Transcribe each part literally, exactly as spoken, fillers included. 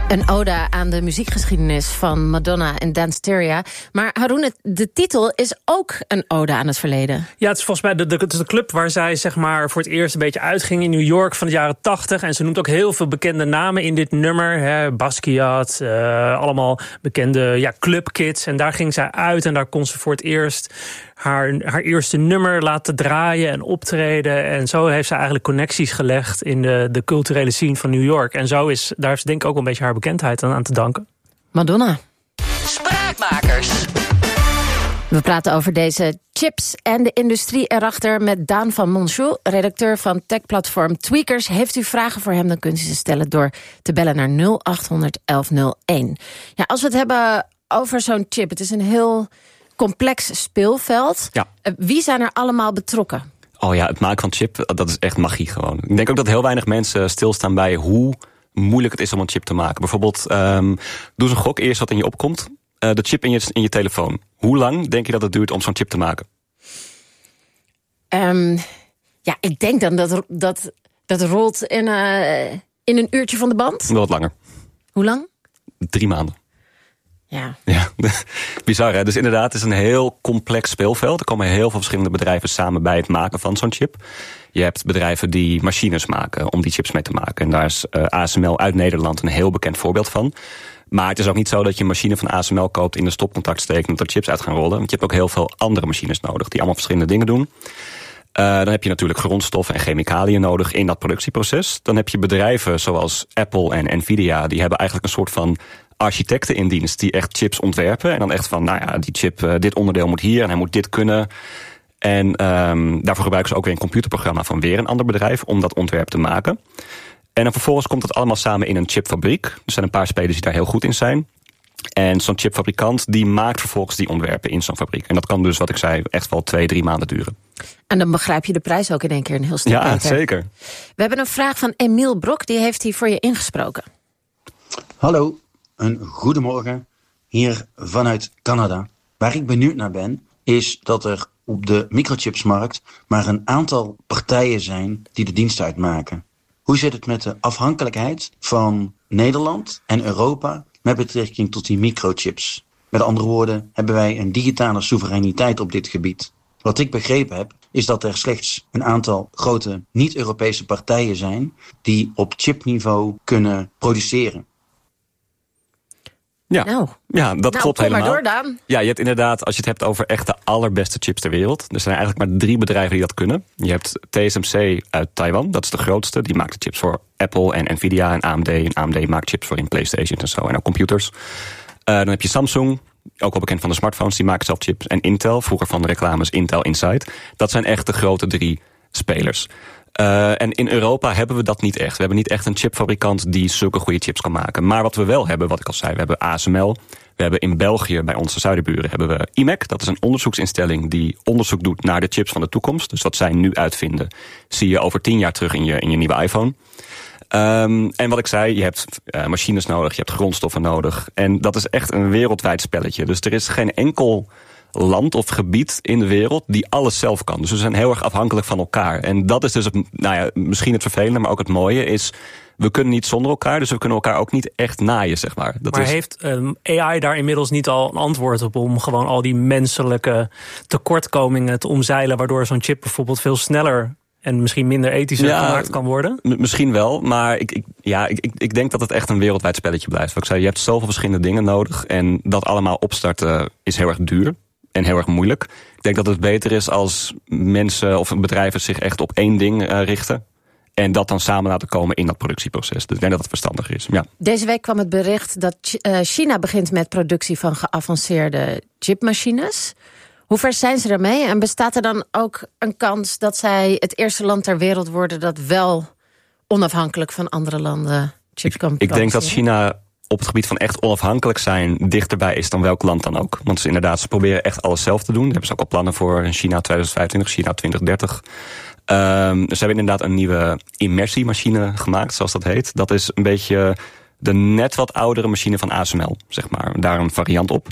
Een ode aan de muziekgeschiedenis van Madonna en Dan Stereo. Maar Haroon, de titel is ook een ode aan het verleden. Ja, het is volgens mij de, de, het is de club waar zij zeg maar voor het eerst een beetje uitging in New York van de jaren tachtig. En ze noemt ook heel veel bekende namen in dit nummer. Hè, Basquiat, uh, allemaal bekende ja, clubkids. En daar ging zij uit en daar kon ze voor het eerst haar, haar eerste nummer laten draaien en optreden. En zo heeft ze eigenlijk connecties gelegd in de, de culturele scene van New York. En zo is, daar is denk ik ook wel een beetje haar bekendheid aan, aan te danken. Madonna. Spraakmakers. We praten over deze chips en de industrie erachter met Daan van Monchou, redacteur van techplatform Tweakers. Heeft u vragen voor hem, dan kunt u ze stellen door te bellen naar nul acht honderd elf nul één. Ja, als we het hebben over zo'n chip, het is een heel complex speelveld. Ja. Wie zijn er allemaal betrokken? Oh ja, het maken van chip, dat is echt magie gewoon. Ik denk ook dat heel weinig mensen stilstaan bij hoe moeilijk het is om een chip te maken. Bijvoorbeeld, um, doe eens een gok eerst wat in je opkomt. Uh, de chip in je, in je telefoon. Hoe lang denk je dat het duurt om zo'n chip te maken? Um, ja, ik denk dan dat dat, dat rolt in, uh, in een uurtje van de band. Wel wat langer. Hoe lang? Drie maanden. Ja. Ja, bizar hè. Dus inderdaad, het is een heel complex speelveld. Er komen heel veel verschillende bedrijven samen bij het maken van zo'n chip. Je hebt bedrijven die machines maken om die chips mee te maken. En daar is uh, A S M L uit Nederland een heel bekend voorbeeld van. Maar het is ook niet zo dat je een machine van A S M L koopt, in de stopcontact steekt en dat er chips uit gaan rollen. Want je hebt ook heel veel andere machines nodig die allemaal verschillende dingen doen. Uh, dan heb je natuurlijk grondstoffen en chemicaliën nodig in dat productieproces. Dan heb je bedrijven zoals Apple en Nvidia, die hebben eigenlijk een soort van architecten in dienst die echt chips ontwerpen. En dan echt van, nou ja, die chip, uh, dit onderdeel moet hier en hij moet dit kunnen. En um, daarvoor gebruiken ze ook weer een computerprogramma van weer een ander bedrijf om dat ontwerp te maken. En dan vervolgens komt het allemaal samen in een chipfabriek. Er zijn een paar spelers die daar heel goed in zijn. En zo'n chipfabrikant die maakt vervolgens die ontwerpen in zo'n fabriek. En dat kan dus, wat ik zei, echt wel twee, drie maanden duren. En dan begrijp je de prijs ook in één keer een heel stuk ja, beter. Ja, zeker. We hebben een vraag van Emiel Brok, die heeft hier voor je ingesproken. Hallo, een goedemorgen hier vanuit Canada. Waar ik benieuwd naar ben, is dat er op de microchipsmarkt maar een aantal partijen zijn die de dienst uitmaken. Hoe zit het met de afhankelijkheid van Nederland en Europa met betrekking tot die microchips? Met andere woorden, hebben wij een digitale soevereiniteit op dit gebied? Wat ik begrepen heb, is dat er slechts een aantal grote niet-Europese partijen zijn die op chipniveau kunnen produceren. Ja, nou, ja, dat nou, klopt kom helemaal. maar door, Daan. Ja, je hebt inderdaad, als je het hebt over echt de allerbeste chips ter wereld. Er zijn eigenlijk maar drie bedrijven die dat kunnen. Je hebt T S M C uit Taiwan, dat is de grootste. Die maakt de chips voor Apple en Nvidia en A M D. En A M D maakt chips voor in PlayStation en zo en ook computers. Uh, dan heb je Samsung, ook wel bekend van de smartphones, die maken zelf chips. En Intel, vroeger van de reclames Intel Inside. Dat zijn echt de grote drie spelers. Uh, en in Europa hebben we dat niet echt. We hebben niet echt een chipfabrikant die zulke goede chips kan maken. Maar wat we wel hebben, wat ik al zei, we hebben A S M L. We hebben in België, bij onze zuidenburen, hebben we I M E C. Dat is een onderzoeksinstelling die onderzoek doet naar de chips van de toekomst. Dus wat zij nu uitvinden, zie je over tien jaar terug in je, in je nieuwe iPhone. Um, en wat ik zei, je hebt uh, machines nodig, je hebt grondstoffen nodig. En dat is echt een wereldwijd spelletje. Dus er is geen enkel land of gebied in de wereld die alles zelf kan. Dus we zijn heel erg afhankelijk van elkaar. En dat is dus het, nou ja, misschien het vervelende, maar ook het mooie is, we kunnen niet zonder elkaar, dus we kunnen elkaar ook niet echt naaien, zeg maar. Dat maar is... heeft um, A I daar inmiddels niet al een antwoord op om gewoon al die menselijke tekortkomingen te omzeilen, waardoor zo'n chip bijvoorbeeld veel sneller en misschien minder ethischer ja, gemaakt kan worden? M- misschien wel, maar ik, ik, ja, ik, ik denk dat het echt een wereldwijd spelletje blijft. Wat ik zei, je hebt zoveel verschillende dingen nodig en dat allemaal opstarten is heel erg duur en heel erg moeilijk. Ik denk dat het beter is als mensen of bedrijven zich echt op één ding uh, richten en dat dan samen laten komen in dat productieproces. Dus ik denk dat het verstandiger is. Ja. Deze week kwam het bericht dat China begint met productie van geavanceerde chipmachines. Hoe ver zijn ze daarmee? En bestaat er dan ook een kans dat zij het eerste land ter wereld worden dat wel onafhankelijk van andere landen chips kan produceren? Ik denk dat China op het gebied van echt onafhankelijk zijn dichterbij is dan welk land dan ook. Want ze, inderdaad, ze proberen echt alles zelf te doen. Daar hebben ze ook al plannen voor China twintig vijfentwintig, China twintig dertig. Um, ze hebben inderdaad een nieuwe immersiemachine gemaakt, zoals dat heet. Dat is een beetje de net wat oudere machine van A S M L, zeg maar. Daar een variant op.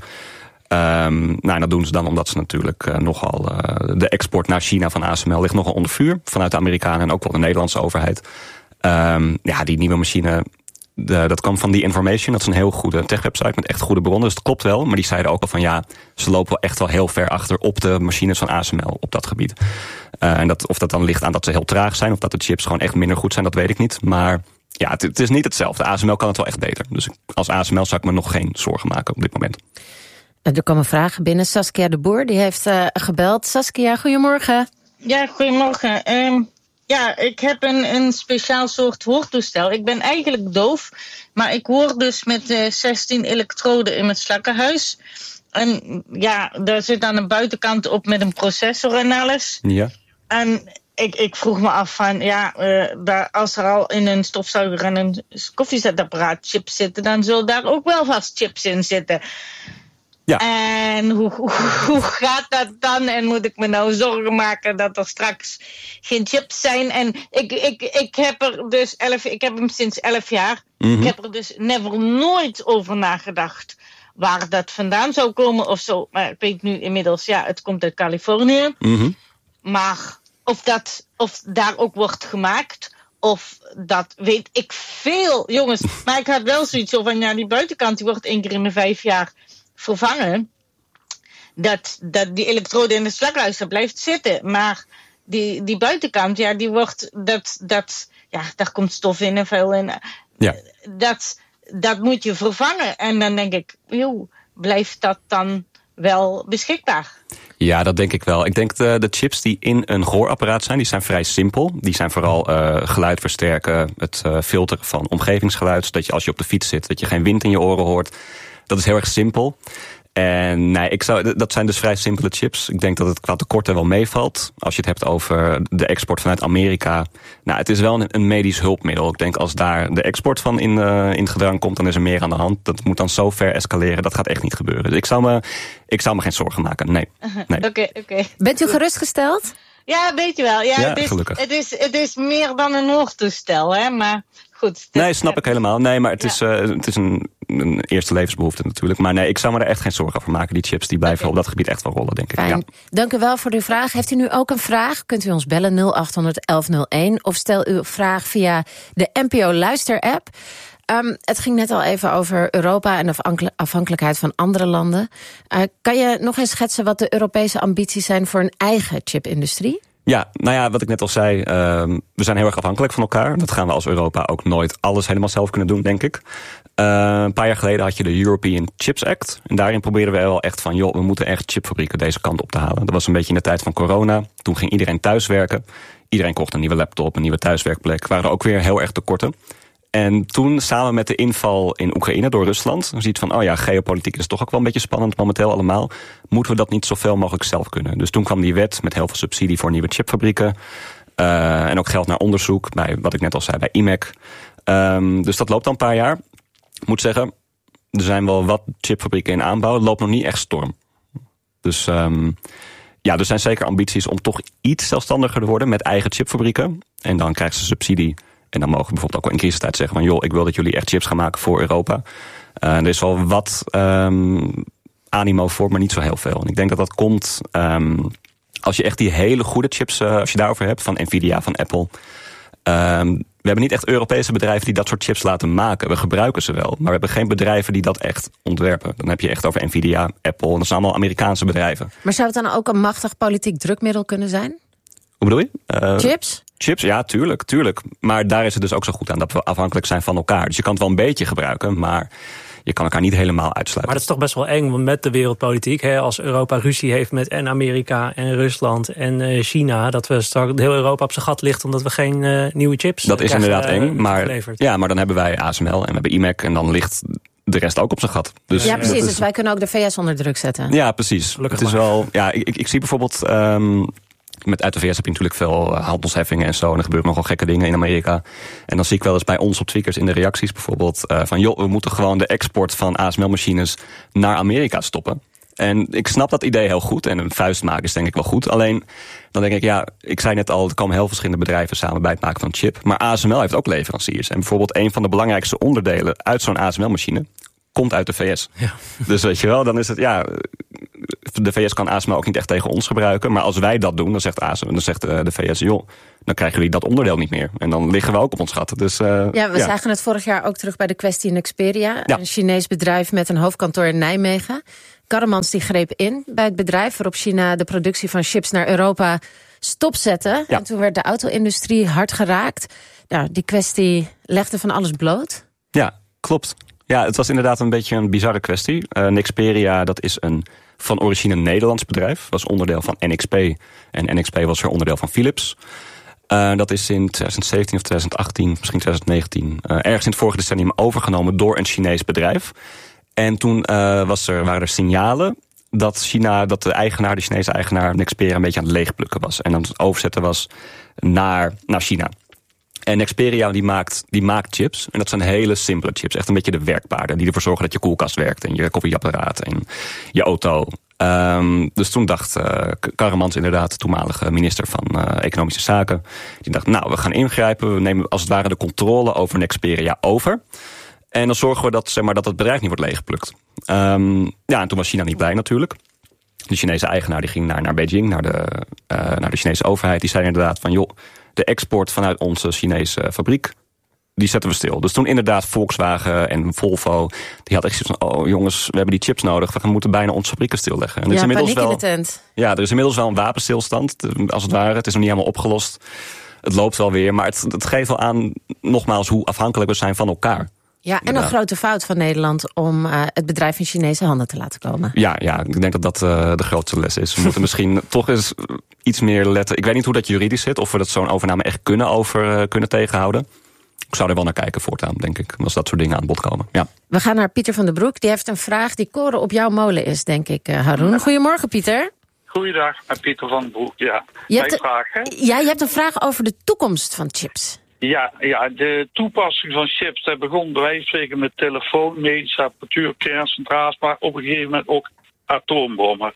Um, nou, dat doen ze dan omdat ze natuurlijk uh, nogal uh, de export naar China van A S M L ligt nogal onder vuur vanuit de Amerikanen en ook wel de Nederlandse overheid. Um, ja, die nieuwe machine de, dat kwam van The Information. Dat is een heel goede tech-website met echt goede bronnen. Dus het klopt wel. Maar die zeiden ook al van ja, ze lopen wel echt wel heel ver achter op de machines van A S M L op dat gebied. Uh, en dat, of dat dan ligt aan dat ze heel traag zijn of dat de chips gewoon echt minder goed zijn, dat weet ik niet. Maar ja, het, het is niet hetzelfde. A S M L kan het wel echt beter. Dus als A S M L zou ik me nog geen zorgen maken op dit moment. Er komen vragen binnen. Saskia de Boer die heeft uh, gebeld. Saskia, goedemorgen. Ja, goedemorgen. Um, ja, ik heb een, een speciaal soort hoortoestel. Ik ben eigenlijk doof, maar ik hoor dus met uh, zestien elektroden in mijn slakkenhuis. En ja, daar zit aan de buitenkant op met een processor en alles. Ja. En ik, ik vroeg me af van, ja, uh, daar, als er al in een stofzuiger en een koffiezetapparaat chips zitten, dan zullen daar ook wel vast chips in zitten. Ja. En hoe, hoe, hoe gaat dat dan? En moet ik me nou zorgen maken dat er straks geen chips zijn? En ik, ik, ik heb er dus elf, ik heb hem sinds elf jaar. Mm-hmm. Ik heb er dus never nooit over nagedacht waar dat vandaan zou komen of zo. Maar ik weet nu inmiddels, ja, het komt uit Californië. Mm-hmm. Maar of dat, of daar ook wordt gemaakt, of dat weet ik veel, jongens. Maar ik had wel zoiets van, ja, die buitenkant die wordt één keer in de vijf jaar vervangen. Dat, dat die elektrode in de slakkenhuis blijft zitten. Maar die, die buitenkant, ja, die wordt, dat, dat, ja, daar komt stof in en vuil in. Ja. Dat, dat moet je vervangen. En dan denk ik, joh, blijft dat dan wel beschikbaar? Ja, dat denk ik wel. Ik denk de, de chips die in een gehoorapparaat zijn, die zijn vrij simpel. Die zijn vooral uh, geluid versterken, het uh, filteren van omgevingsgeluid, zodat je als je op de fiets zit, dat je geen wind in je oren hoort. Dat is heel erg simpel. En nee, ik zou, dat zijn dus vrij simpele chips. Ik denk dat het qua tekorten wel meevalt. Als je het hebt over de export vanuit Amerika. Nou, het is wel een, een medisch hulpmiddel. Ik denk als daar de export van in, uh, in het gedrang komt, dan is er meer aan de hand. Dat moet dan zo ver escaleren. Dat gaat echt niet gebeuren. Dus ik zou me, ik zou me geen zorgen maken. Nee. nee. Oké, okay, oké. Okay. Bent u gerustgesteld? Ja, weet je wel. Ja, ja het, is, gelukkig. Het, is, het is meer dan een hoortoestel, hè, maar goed. Nee, snap ik helemaal. Nee, maar het ja. is, uh, het is een, een eerste levensbehoefte natuurlijk. Maar nee, ik zou me er echt geen zorgen over maken. Die chips die blijven okay. op dat gebied echt wel rollen, denk ik. Fijn. Ja. Dank u wel voor uw vraag. Heeft u nu ook een vraag? Kunt u ons bellen nul acht honderd elf nul één of stel uw vraag via de N P O Luister-app. Um, het ging net al even over Europa en de afhankelijkheid van andere landen. Uh, kan je nog eens schetsen wat de Europese ambities zijn voor een eigen chipindustrie? Ja, nou ja, wat ik net al zei, uh, we zijn heel erg afhankelijk van elkaar. Dat gaan we als Europa ook nooit alles helemaal zelf kunnen doen, denk ik. Uh, een paar jaar geleden had je de European Chips Act. En daarin probeerden we wel echt van, joh, we moeten echt chipfabrieken deze kant op te halen. Dat was een beetje in de tijd van corona. Toen ging iedereen thuiswerken. Iedereen kocht een nieuwe laptop, een nieuwe thuiswerkplek. Waren er ook weer heel erg tekorten. En toen, samen met de inval in Oekraïne door Rusland, dan ziet van, oh ja, geopolitiek is toch ook wel een beetje spannend momenteel allemaal. Moeten we dat niet zoveel mogelijk zelf kunnen? Dus toen kwam die wet met heel veel subsidie voor nieuwe chipfabrieken. Uh, en ook geld naar onderzoek, bij wat ik net al zei, bij I M E C. Um, dus dat loopt al een paar jaar. Ik moet zeggen, er zijn wel wat chipfabrieken in aanbouw. Het loopt nog niet echt storm. Dus um, ja, er zijn zeker ambities om toch iets zelfstandiger te worden met eigen chipfabrieken. En dan krijgen ze subsidie. En dan mogen we bijvoorbeeld ook wel in crisistijd zeggen van, joh, ik wil dat jullie echt chips gaan maken voor Europa. Uh, er is wel wat um, animo voor, maar niet zo heel veel. En ik denk dat dat komt um, als je echt die hele goede chips, uh, als je daarover hebt, van Nvidia, van Apple. Um, we hebben niet echt Europese bedrijven die dat soort chips laten maken. We gebruiken ze wel, maar we hebben geen bedrijven die dat echt ontwerpen. Dan heb je echt over Nvidia, Apple, en dat zijn allemaal Amerikaanse bedrijven. Maar zou het dan ook een machtig politiek drukmiddel kunnen zijn? Hoe bedoel je? Uh, Chips? Chips, ja, tuurlijk, tuurlijk. Maar daar is het dus ook zo goed aan dat we afhankelijk zijn van elkaar. Dus je kan het wel een beetje gebruiken, maar je kan elkaar niet helemaal uitsluiten. Maar dat is toch best wel eng met de wereldpolitiek. Hè? Als Europa ruzie heeft met en Amerika en Rusland en uh, China, dat we straks heel Europa op zijn gat ligt omdat we geen uh, nieuwe chips Dat is krijgen, inderdaad eng, uh, maar, ja, maar dan hebben wij A S M L en we hebben I M E C en dan ligt de rest ook op zijn gat. Dus, ja, precies. is, dus wij kunnen ook de V S onder druk zetten. Ja, precies. Gelukkig het is maar. wel, ja, ik, ik, ik zie bijvoorbeeld Um, Met uit de V S heb je natuurlijk veel handelsheffingen en zo. En er gebeuren nogal gekke dingen in Amerika. En dan zie ik wel eens bij ons op Tweakers in de reacties bijvoorbeeld Uh, van joh, we moeten gewoon de export van A S M L-machines naar Amerika stoppen. En ik snap dat idee heel goed. En een vuist maken is denk ik wel goed. Alleen, dan denk ik, ja, ik zei net al, er komen heel verschillende bedrijven samen bij het maken van een chip. Maar A S M L heeft ook leveranciers. En bijvoorbeeld een van de belangrijkste onderdelen uit zo'n A S M L-machine komt uit de V S. Ja. Dus weet je wel, dan is het, ja, de V S kan A S M L ook niet echt tegen ons gebruiken. Maar als wij dat doen, dan zegt, A S M L, dan zegt de V S... joh, dan krijgen jullie dat onderdeel niet meer. En dan liggen we ook op ons gat. Dus, uh, ja, we ja. zagen het vorig jaar ook terug bij de kwestie in Xperia. Ja. Een Chinees bedrijf met een hoofdkantoor in Nijmegen. Karremans die greep in bij het bedrijf... waarop China de productie van chips naar Europa stopzette. Ja. En toen werd de auto-industrie hard geraakt. Nou, die kwestie legde van alles bloot. Ja, klopt. Ja, het was inderdaad een beetje een bizarre kwestie. Uh, Nexperia, dat is een van origine Nederlands bedrijf. Was onderdeel van N X P. En N X P was weer onderdeel van Philips. Uh, dat is in twintig zeventien of twintig achttien, misschien twintig negentien... Uh, ergens in het vorige decennium overgenomen door een Chinees bedrijf. En toen uh, was er, waren er signalen dat China, dat de eigenaar, de Chinese eigenaar, Nexperia een beetje aan het leegplukken was. En aan het overzetten was naar, naar China. En Nexperia die maakt, die maakt chips. En dat zijn hele simpele chips. Echt een beetje de werkpaarden. Die ervoor zorgen dat je koelkast werkt. En je koffieapparaat. En je auto. Um, dus toen dacht uh, Karremans, inderdaad, toenmalige minister van uh, Economische Zaken. Die dacht, nou, we gaan ingrijpen. We nemen als het ware de controle over Nexperia over. En dan zorgen we dat, zeg maar, dat het bedrijf niet wordt leeggeplukt. Um, ja, en toen was China niet blij natuurlijk. De Chinese eigenaar die ging naar, naar Beijing, naar de, uh, naar de Chinese overheid. Die zei inderdaad van, joh, de export vanuit onze Chinese fabriek, die zetten we stil. Dus toen inderdaad Volkswagen en Volvo, die had echt zoiets van, oh jongens, we hebben die chips nodig. We moeten bijna onze fabrieken stilleggen. En er ja, is inmiddels paniek wel, in de tent. Ja, er is inmiddels wel een wapenstilstand, als het ware. Het is nog niet helemaal opgelost. Het loopt wel weer, maar het, het geeft wel aan, nogmaals, hoe afhankelijk we zijn van elkaar. Ja, en een grote fout van Nederland om uh, het bedrijf in Chinese handen te laten komen. Ja, ja, ik denk dat dat uh, de grootste les is. We moeten misschien toch eens iets meer letten. Ik weet niet hoe dat juridisch zit, of we dat zo'n overname echt kunnen, over, uh, kunnen tegenhouden. Ik zou er wel naar kijken voortaan, denk ik, als dat soort dingen aan bod komen. Ja. We gaan naar Pieter van den Broek. Die heeft een vraag die koren op jouw molen is, denk ik, uh, Haroon. Goedemorgen, Pieter. Goeiedag, met Pieter van den Broek. Ja, je hebt, een vraag, hè? Ja, je hebt een vraag over de toekomst van chips. Ja, ja, de toepassing van chips, dat begon bij wijze van spreken met telefoon, medische apparatuur, kerncentrales, maar op een gegeven moment ook atoombommen.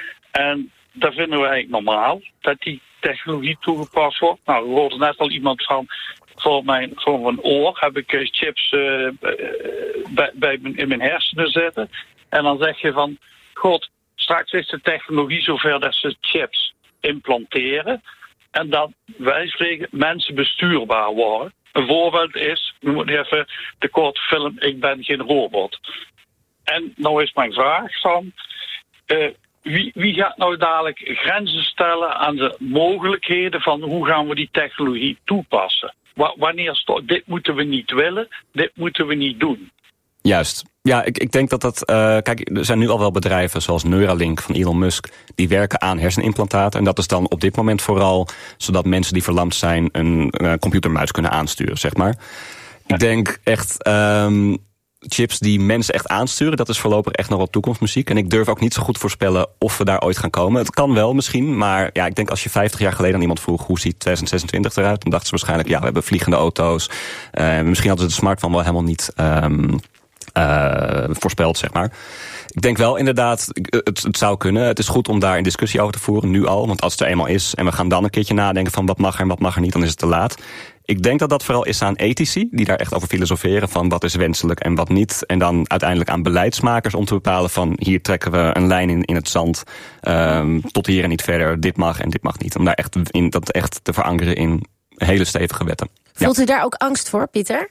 En dat vinden we eigenlijk normaal, dat die technologie toegepast wordt. Nou, we hoorden net al iemand van, voor mijn, voor mijn oor heb ik chips uh, bij, bij mijn, in mijn hersenen zitten. En dan zeg je van, god, straks is de technologie zover dat ze chips implanteren. En dat wij spreken mensen bestuurbaar worden. Een voorbeeld is, we moeten even de korte film Ik ben geen robot. En nou is mijn vraag van, uh, wie, wie gaat nou dadelijk grenzen stellen aan de mogelijkheden van hoe gaan we die technologie toepassen? W- wanneer sto- dit moeten we niet willen, dit moeten we niet doen. Juist. Ja, ik, ik denk dat dat... Uh, kijk, er zijn nu al wel bedrijven zoals Neuralink van Elon Musk, die werken aan hersenimplantaten. En dat is dan op dit moment vooral zodat mensen die verlamd zijn een uh, computermuis kunnen aansturen, zeg maar. Ja. Ik denk echt um, chips die mensen echt aansturen, dat is voorlopig echt nog wel toekomstmuziek. En ik durf ook niet zo goed voorspellen of we daar ooit gaan komen. Het kan wel misschien, maar ja, ik denk als je vijftig jaar geleden aan iemand vroeg hoe ziet twintig zesentwintig eruit, dan dachten ze waarschijnlijk, ja, we hebben vliegende auto's. Uh, misschien hadden ze de smartphone wel helemaal niet Um, Uh, voorspeld, zeg maar. Ik denk wel inderdaad, het, het zou kunnen. Het is goed om daar een discussie over te voeren, nu al. Want als het er eenmaal is en we gaan dan een keertje nadenken van wat mag er en wat mag er niet, dan is het te laat. Ik denk dat dat vooral is aan ethici, die daar echt over filosoferen van wat is wenselijk en wat niet. En dan uiteindelijk aan beleidsmakers om te bepalen van hier trekken we een lijn in, in het zand. Um, tot hier en niet verder. Dit mag en dit mag niet. Om daar echt, in, dat echt te verankeren in hele stevige wetten. Voelt ja. u daar ook angst voor, Pieter?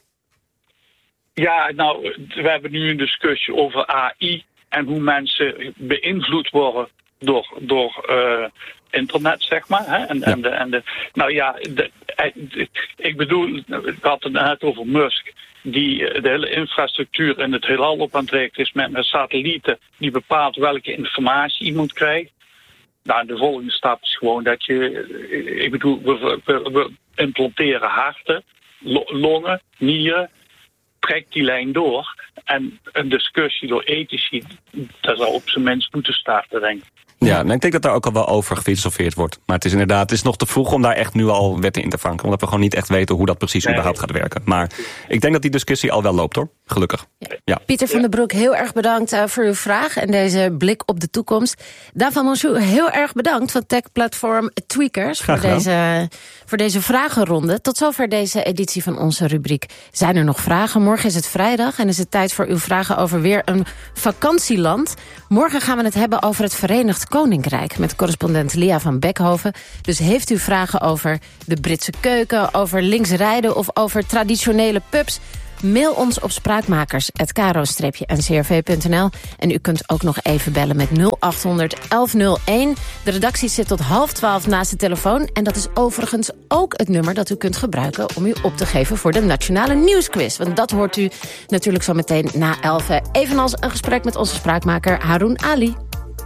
Ja, nou, we hebben nu een discussie over A I en hoe mensen beïnvloed worden door, door uh, internet, zeg maar. Hè? En, ja. en, de, en de, nou ja, de, de, ik bedoel, ik had het net over Musk, die de hele infrastructuur in het heelal op aan het richten is met, met satellieten die bepaalt welke informatie iemand krijgt. Nou, de volgende stap is gewoon dat je, ik bedoel, we, we, we implanteren harten, longen, nieren. Trekt die lijn door. En een discussie door ethici, dat zou op zijn minst moeten starten, denk ik. Ja, ja nou, ik denk dat daar ook al wel over gefilosofeerd wordt. Maar het is inderdaad, het is nog te vroeg om daar echt nu al wetten in te vanken. Omdat we gewoon niet echt weten hoe dat precies nee. überhaupt gaat werken. Maar ik denk dat die discussie al wel loopt, hoor. Gelukkig. Ja. Ja. Pieter van den Broek, heel erg bedankt uh, voor uw vraag en deze blik op de toekomst. Daan van Monchou, heel erg bedankt van tech-platform Tweakers voor deze, voor deze vragenronde. Tot zover deze editie van onze rubriek. Zijn er nog vragen? Morgen is het vrijdag en is het tijd voor uw vragen over weer een vakantieland. Morgen gaan we het hebben over het Verenigd Koninkrijk met correspondent Lia van Beckhoven. Dus heeft u vragen over de Britse keuken, over links rijden of over traditionele pubs? Mail ons op spraakmakers apenstaartje karo n c r v punt n l. En u kunt ook nog even bellen met nul acht honderd elf nul één. De redactie zit tot half twaalf naast de telefoon. En dat is overigens ook het nummer dat u kunt gebruiken om u op te geven voor de Nationale Nieuwsquiz. Want dat hoort u natuurlijk zo meteen na elf. Evenals een gesprek met onze spraakmaker Haroun Ali.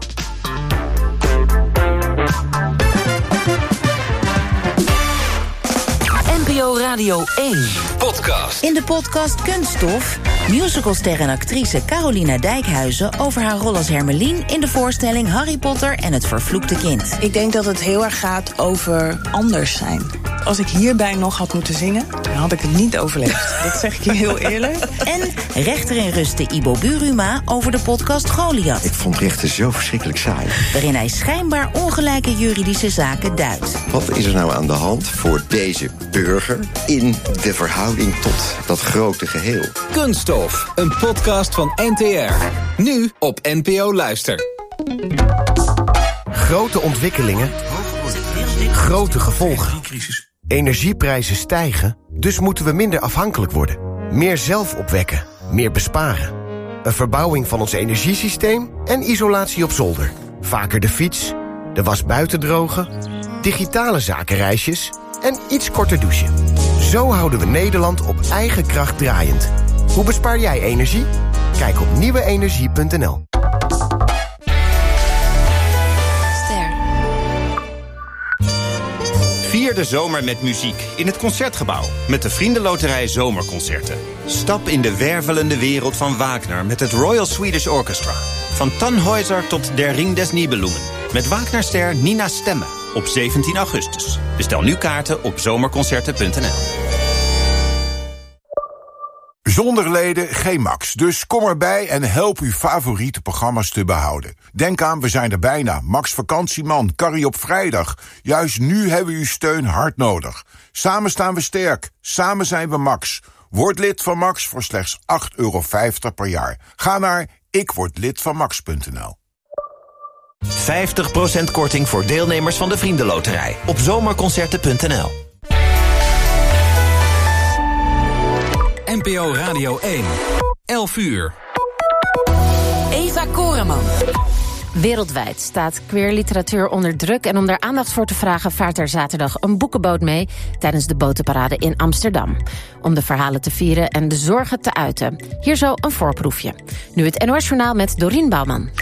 N P O Radio één podcast. In de podcast Kunststof, musicalster en actrice Carolina Dijkhuizen over haar rol als Hermelien in de voorstelling Harry Potter en het vervloekte kind. Ik denk dat het heel erg gaat over anders zijn. Als ik hierbij nog had moeten zingen, dan had ik het niet overleefd. Dat zeg ik je heel eerlijk. En rechter in rusten Ibo Buruma over de podcast Goliath. Ik vond rechten zo verschrikkelijk saai. Waarin hij schijnbaar ongelijke juridische zaken duidt. Wat is er nou aan de hand voor deze burger in de verhouding tot dat grote geheel? Kunststof, een podcast van N T R. Nu op N P O Luister. Grote ontwikkelingen, grote gevolgen. Energieprijzen stijgen, dus moeten we minder afhankelijk worden. Meer zelf opwekken, meer besparen. Een verbouwing van ons energiesysteem en isolatie op zolder. Vaker de fiets, de was buiten drogen, digitale zakenreisjes en iets korter douchen. Zo houden we Nederland op eigen kracht draaiend. Hoe bespaar jij energie? Kijk op nieuwe energie punt n l. Vier de zomer met muziek in het Concertgebouw met de Vriendenloterij Zomerconcerten. Stap in de wervelende wereld van Wagner met het Royal Swedish Orchestra. Van Tannhäuser tot Der Ring des Nibelungen. Met Wagnerster Nina Stemme op zeventien augustus. Bestel nu kaarten op zomerconcerten punt n l. Zonder leden geen Max, dus kom erbij en help uw favoriete programma's te behouden. Denk aan, we zijn er bijna. Max Vakantieman, Carrie op vrijdag. Juist nu hebben we uw steun hard nodig. Samen staan we sterk, samen zijn we Max. Word lid van Max voor slechts acht euro vijftig per jaar. Ga naar ikwordlidvanmax punt n l. vijftig procent korting voor deelnemers van de Vriendenloterij op zomerconcerten punt n l. N P O Radio één. elf uur. Eva Koreman. Wereldwijd staat queerliteratuur onder druk en om daar aandacht voor te vragen vaart er zaterdag een boekenboot mee tijdens de botenparade in Amsterdam. Om de verhalen te vieren en de zorgen te uiten. Hier zo een voorproefje. Nu het N O S-journaal met Dorien Bouwman.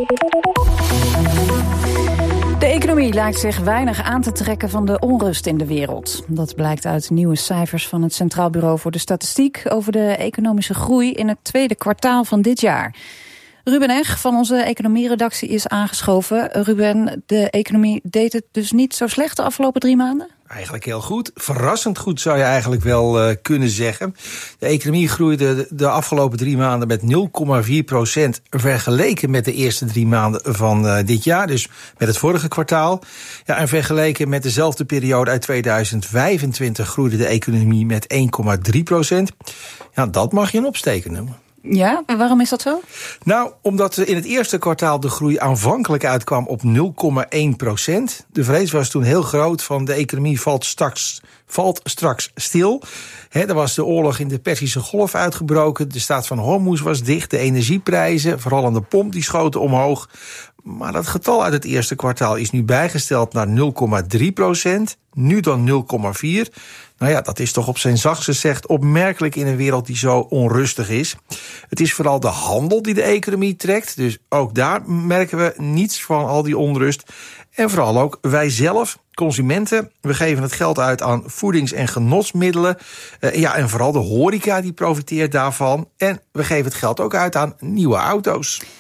De economie lijkt zich weinig aan te trekken van de onrust in de wereld. Dat blijkt uit nieuwe cijfers van het Centraal Bureau voor de Statistiek over de economische groei in het tweede kwartaal van dit jaar. Ruben Eg van onze economieredactie is aangeschoven. Ruben, de economie deed het dus niet zo slecht de afgelopen drie maanden? Eigenlijk heel goed. Verrassend goed zou je eigenlijk wel uh, kunnen zeggen. De economie groeide de, de afgelopen drie maanden met nul komma vier procent... vergeleken met de eerste drie maanden van uh, dit jaar. Dus met het vorige kwartaal. Ja, en vergeleken met dezelfde periode uit tweeduizend vijfentwintig... groeide de economie met één komma drie procent. Ja, dat mag je een opsteken noemen. Ja, en waarom is dat zo? Nou, omdat in het eerste kwartaal de groei aanvankelijk uitkwam op nul komma één procent. De vrees was toen heel groot van de economie valt straks, valt straks stil. He, er was de oorlog in de Perzische Golf uitgebroken. De staat van Hormuz was dicht. De energieprijzen, vooral aan de pomp, die schoten omhoog. Maar dat getal uit het eerste kwartaal is nu bijgesteld naar nul komma drie procent. Nu dan nul komma vier. Nou ja, dat is toch op zijn zachtst gezegd opmerkelijk in een wereld die zo onrustig is. Het is vooral de handel die de economie trekt. Dus ook daar merken we niets van al die onrust. En vooral ook wij zelf, consumenten, we geven het geld uit aan voedings- en genotsmiddelen. Uh, ja, en vooral de horeca die profiteert daarvan. En we geven het geld ook uit aan nieuwe auto's.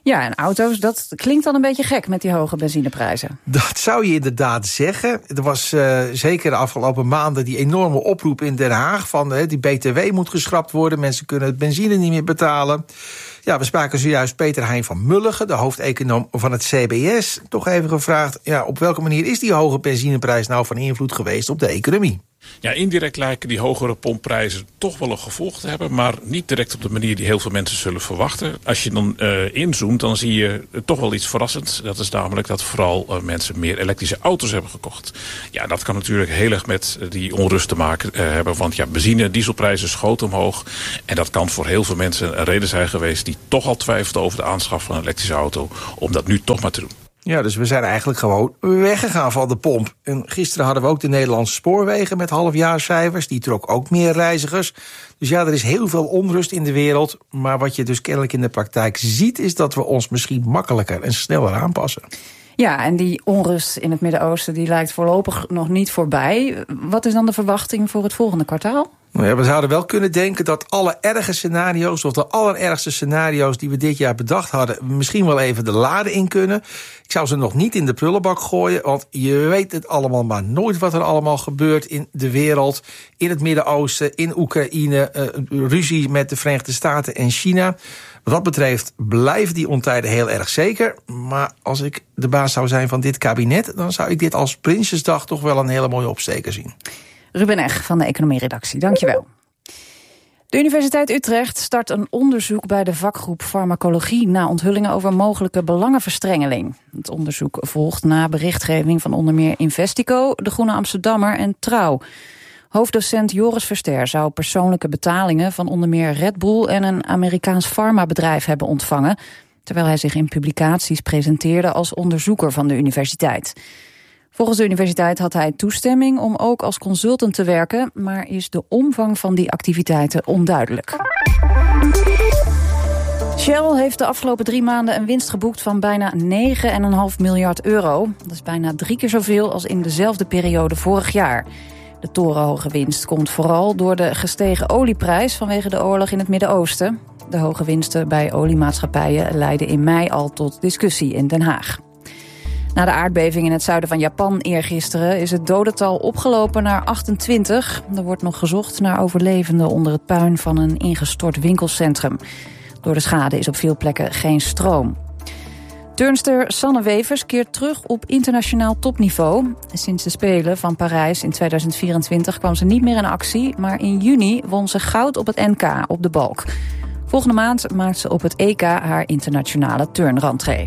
Ja, en auto's, dat klinkt dan een beetje gek met die hoge benzineprijzen. Dat zou je inderdaad zeggen. Er was uh, zeker de afgelopen maanden die enorme oproep in Den Haag van uh, die B T W moet geschrapt worden. Mensen kunnen het benzine niet meer betalen. Ja, we spraken zojuist Peter Hein van Mulligen, de hoofdeconoom van het C B S. Toch even gevraagd, ja, op welke manier is die hoge benzineprijs nou van invloed geweest op de economie? Ja, indirect lijken die hogere pompprijzen toch wel een gevolg te hebben, maar niet direct op de manier die heel veel mensen zullen verwachten. Als je dan uh, inzoomt, dan zie je uh, toch wel iets verrassends. Dat is namelijk dat vooral uh, mensen meer elektrische auto's hebben gekocht. Ja, dat kan natuurlijk heel erg met uh, die onrust te maken uh, hebben, want ja, benzine- en dieselprijzen schoten omhoog. En dat kan voor heel veel mensen een reden zijn geweest die toch al twijfelden over de aanschaf van een elektrische auto, om dat nu toch maar te doen. Ja, dus we zijn eigenlijk gewoon weggegaan van de pomp. En gisteren hadden we ook de Nederlandse spoorwegen met halfjaarscijfers. Die trok ook meer reizigers. Dus ja, er is heel veel onrust in de wereld. Maar wat je dus kennelijk in de praktijk ziet, is dat we ons misschien makkelijker en sneller aanpassen. Ja, en die onrust in het Midden-Oosten die lijkt voorlopig nog niet voorbij. Wat is dan de verwachting voor het volgende kwartaal? Nou ja, we zouden wel kunnen denken dat alle erge scenario's, of de allerergste scenario's die we dit jaar bedacht hadden, misschien wel even de lade in kunnen. Ik zou ze nog niet in de prullenbak gooien, want je weet het allemaal maar nooit wat er allemaal gebeurt in de wereld, in het Midden-Oosten, in Oekraïne, uh, ruzie met de Verenigde Staten en China. Wat dat betreft blijven die ontijden heel erg zeker. Maar als ik de baas zou zijn van dit kabinet, dan zou ik dit als Prinsjesdag toch wel een hele mooie opsteker zien. Ruben Eg van de economieredactie, dankjewel. De Universiteit Utrecht start een onderzoek bij de vakgroep Farmacologie na onthullingen over mogelijke belangenverstrengeling. Het onderzoek volgt na berichtgeving van onder meer Investico, De Groene Amsterdammer en Trouw. Hoofddocent Joris Verster zou persoonlijke betalingen van onder meer Red Bull en een Amerikaans farmabedrijf hebben ontvangen, terwijl hij zich in publicaties presenteerde als onderzoeker van de universiteit. Volgens de universiteit had hij toestemming om ook als consultant te werken, maar is de omvang van die activiteiten onduidelijk. Shell heeft de afgelopen drie maanden een winst geboekt van bijna negen komma vijf miljard euro. Dat is bijna drie keer zoveel als in dezelfde periode vorig jaar. De torenhoge winst komt vooral door de gestegen olieprijs vanwege de oorlog in het Midden-Oosten. De hoge winsten bij oliemaatschappijen leidden in mei al tot discussie in Den Haag. Na de aardbeving in het zuiden van Japan eergisteren is het dodental opgelopen naar achtentwintig. Er wordt nog gezocht naar overlevenden onder het puin van een ingestort winkelcentrum. Door de schade is op veel plekken geen stroom. Turnster Sanne Wevers keert terug op internationaal topniveau. Sinds de Spelen van Parijs in tweeduizend vierentwintig kwam ze niet meer in actie, maar in juni won ze goud op het N K op de balk. Volgende maand maakt ze op het E K haar internationale turnrentree.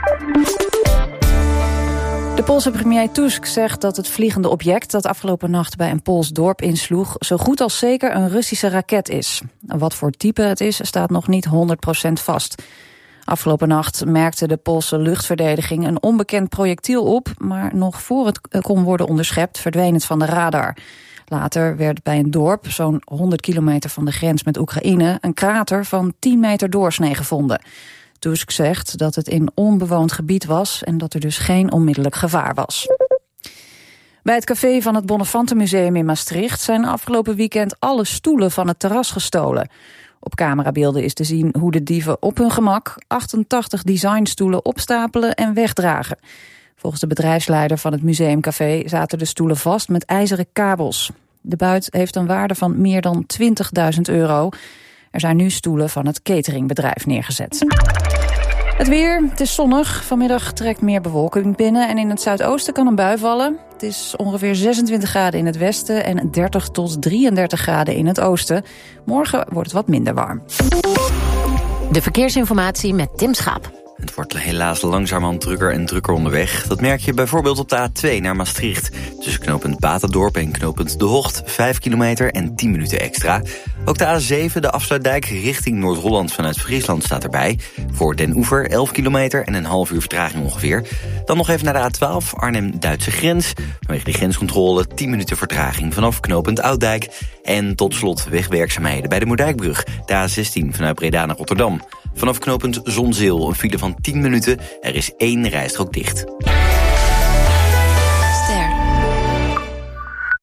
De Poolse premier Tusk zegt dat het vliegende object dat afgelopen nacht bij een Pools dorp insloeg zo goed als zeker een Russische raket is. Wat voor type het is, staat nog niet honderd procent vast. Afgelopen nacht merkte de Poolse luchtverdediging een onbekend projectiel op, maar nog voor het kon worden onderschept verdween het van de radar. Later werd bij een dorp, zo'n honderd kilometer van de grens met Oekraïne, een krater van tien meter doorsnee gevonden. Tusk zegt dat het in onbewoond gebied was en dat er dus geen onmiddellijk gevaar was. Bij het café van het Bonnefantenmuseum in Maastricht zijn afgelopen weekend alle stoelen van het terras gestolen. Op camerabeelden is te zien hoe de dieven op hun gemak achtentachtig designstoelen opstapelen en wegdragen. Volgens de bedrijfsleider van het museumcafé zaten de stoelen vast met ijzeren kabels. De buit heeft een waarde van meer dan twintigduizend euro. Er zijn nu stoelen van het cateringbedrijf neergezet. Het weer, het is zonnig. Vanmiddag trekt meer bewolking binnen en in het zuidoosten kan een bui vallen. Het is ongeveer zesentwintig graden in het westen en dertig tot drieëndertig graden in het oosten. Morgen wordt het wat minder warm. De verkeersinformatie met Tim Schaap. Het wordt helaas langzamerhand drukker en drukker onderweg. Dat merk je bijvoorbeeld op de A twee naar Maastricht. Tussen knooppunt Batendorp en knooppunt De Hocht, vijf kilometer en tien minuten extra. Ook de A zeven, de afsluitdijk richting Noord-Holland vanuit Friesland staat erbij. Voor Den Oever, elf kilometer en een half uur vertraging ongeveer. Dan nog even naar de A twaalf, Arnhem-Duitse grens. Vanwege de grenscontrole, tien minuten vertraging vanaf knooppunt Ouddijk. En tot slot wegwerkzaamheden bij de Moerdijkbrug. De A zestien vanuit Breda naar Rotterdam. Vanaf knooppunt Zonzeel een file van tien minuten. Er is één rijstrook dicht. Ster.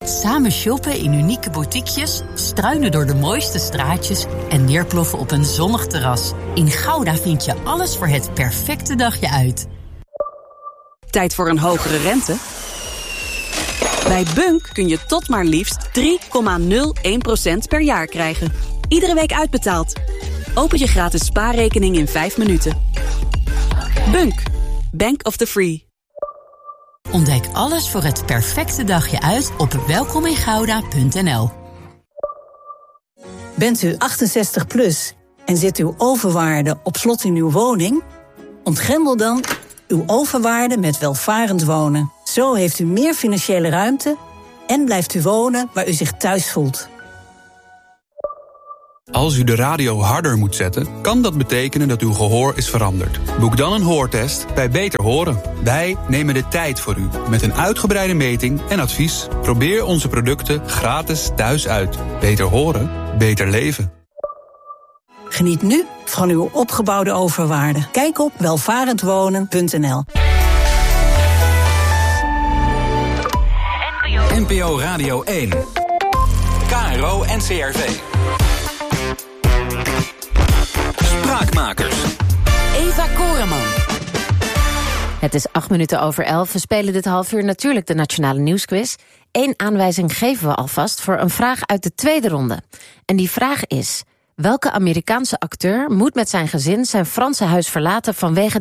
Samen shoppen in unieke boutiquejes, struinen door de mooiste straatjes en neerploffen op een zonnig terras. In Gouda vind je alles voor het perfecte dagje uit. Tijd voor een hogere rente? Bij Bunk kun je tot maar liefst drie komma nul één procent per jaar krijgen. Iedere week uitbetaald. Open je gratis spaarrekening in vijf minuten. Bunk. Bank of the Free. Ontdek alles voor het perfecte dagje uit op welkomingouda punt n l. Bent u achtenzestig plus en zit uw overwaarde op slot in uw woning? Ontgrendel dan uw overwaarde met welvarend wonen. Zo heeft u meer financiële ruimte en blijft u wonen waar u zich thuis voelt. Als u de radio harder moet zetten, kan dat betekenen dat uw gehoor is veranderd. Boek dan een hoortest bij Beter Horen. Wij nemen de tijd voor u met een uitgebreide meting en advies. Probeer onze producten gratis thuis uit. Beter horen, beter leven. Geniet nu van uw opgebouwde overwaarde. Kijk op welvarendwonen punt n l. N P O Radio één. K R O N C R V. Spraakmakers. Eva Koreman. Het is acht minuten over elf. We spelen dit half uur natuurlijk de Nationale Nieuwsquiz. Eén aanwijzing geven we alvast voor een vraag uit de tweede ronde. En die vraag is: welke Amerikaanse acteur moet met zijn gezin zijn Franse huis verlaten vanwege